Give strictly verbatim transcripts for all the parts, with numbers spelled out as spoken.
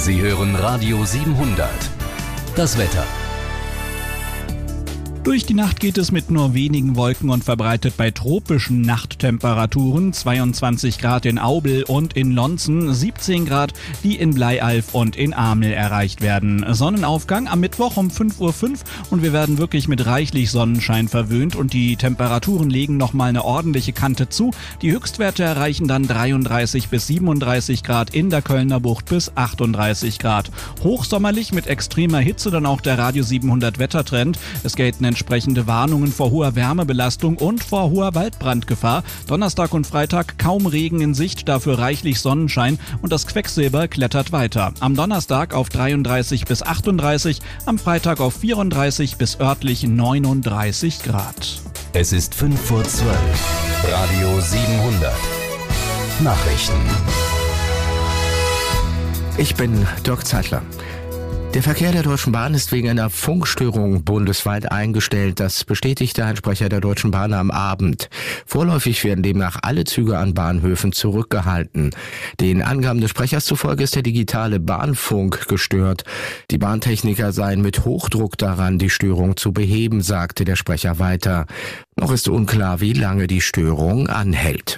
Sie hören Radio siebenhundert. Das Wetter. Durch die Nacht geht es mit nur wenigen Wolken und verbreitet bei tropischen Nachttemperaturen zweiundzwanzig Grad in Aubel und in Lonzen, siebzehn Grad, die in Bleialf und in Amel erreicht werden. Sonnenaufgang am Mittwoch um fünf Uhr fünf und wir werden wirklich mit reichlich Sonnenschein verwöhnt und die Temperaturen legen nochmal eine ordentliche Kante zu. Die Höchstwerte erreichen dann dreiunddreißig bis siebenunddreißig Grad, in der Kölner Bucht bis achtunddreißig Grad. Hochsommerlich mit extremer Hitze dann auch der Radio siebenhundert Wettertrend. Es gelten entsprechende Warnungen vor hoher Wärmebelastung und vor hoher Waldbrandgefahr. Donnerstag und Freitag kaum Regen in Sicht, dafür reichlich Sonnenschein und das Quecksilber klettert weiter. Am Donnerstag auf dreiunddreißig bis achtunddreißig, am Freitag auf vierunddreißig bis örtlich neununddreißig Grad. Es ist fünf vor zwölf. Radio siebenhundert. Nachrichten. Ich bin Dirk Zeitler. Der Verkehr der Deutschen Bahn ist wegen einer Funkstörung bundesweit eingestellt. Das bestätigte ein Sprecher der Deutschen Bahn am Abend. Vorläufig werden demnach alle Züge an Bahnhöfen zurückgehalten. Den Angaben des Sprechers zufolge ist der digitale Bahnfunk gestört. Die Bahntechniker seien mit Hochdruck daran, die Störung zu beheben, sagte der Sprecher weiter. Noch ist unklar, wie lange die Störung anhält.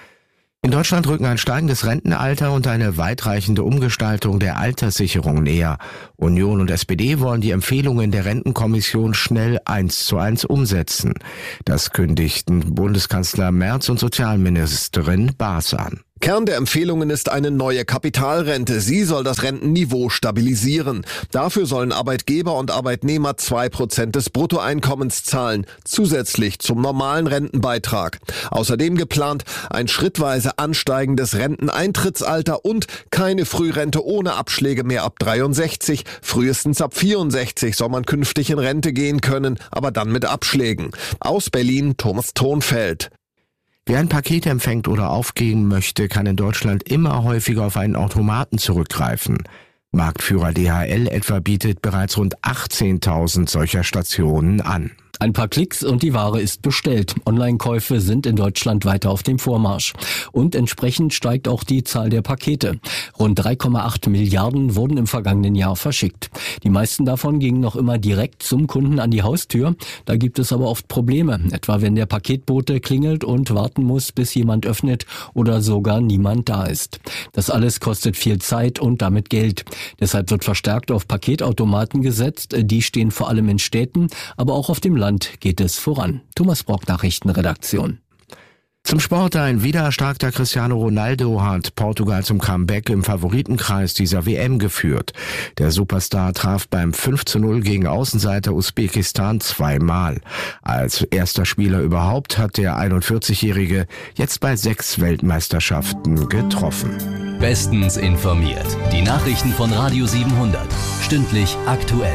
In Deutschland rücken ein steigendes Rentenalter und eine weitreichende Umgestaltung der Alterssicherung näher. Union und S P D wollen die Empfehlungen der Rentenkommission schnell eins zu eins umsetzen. Das kündigten Bundeskanzler Merz und Sozialministerin Baas an. Kern der Empfehlungen ist eine neue Kapitalrente. Sie soll das Rentenniveau stabilisieren. Dafür sollen Arbeitgeber und Arbeitnehmer zwei Prozent des Bruttoeinkommens zahlen, zusätzlich zum normalen Rentenbeitrag. Außerdem geplant ein schrittweise ansteigendes Renteneintrittsalter und keine Frührente ohne Abschläge mehr ab dreiundsechzig. Frühestens ab vierundsechzig soll man künftig in Rente gehen können, aber dann mit Abschlägen. Aus Berlin, Thomas Thonfeld. Wer ein Paket empfängt oder aufgeben möchte, kann in Deutschland immer häufiger auf einen Automaten zurückgreifen. Marktführer D H L etwa bietet bereits rund achtzehntausend solcher Stationen an. Ein paar Klicks und die Ware ist bestellt. Online-Käufe sind in Deutschland weiter auf dem Vormarsch. Und entsprechend steigt auch die Zahl der Pakete. Rund drei Komma acht Milliarden wurden im vergangenen Jahr verschickt. Die meisten davon gingen noch immer direkt zum Kunden an die Haustür. Da gibt es aber oft Probleme. Etwa wenn der Paketbote klingelt und warten muss, bis jemand öffnet oder sogar niemand da ist. Das alles kostet viel Zeit und damit Geld. Deshalb wird verstärkt auf Paketautomaten gesetzt. Die stehen vor allem in Städten, aber auch auf dem Land geht es voran. Thomas Brock, Nachrichtenredaktion. Zum Sport: Ein wieder erstarkter Cristiano Ronaldo hat Portugal zum Comeback im Favoritenkreis dieser W M geführt. Der Superstar traf beim fünf zu null gegen Außenseiter Usbekistan zweimal. Als erster Spieler überhaupt hat der einundvierzigjährige jetzt bei sechs Weltmeisterschaften getroffen. Bestens informiert. Die Nachrichten von Radio siebenhundert. Stündlich aktuell.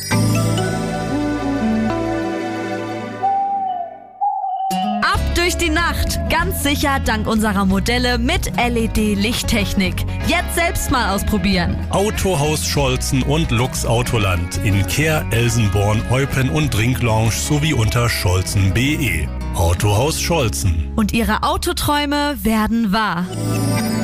Durch die Nacht, ganz sicher dank unserer Modelle mit L E D-Lichttechnik. Jetzt selbst mal ausprobieren. Autohaus Scholzen und Lux Autoland in Kehr, Elsenborn, Eupen und Drinklounge sowie unter scholzen punkt de. Autohaus Scholzen. Und Ihre Autoträume werden wahr.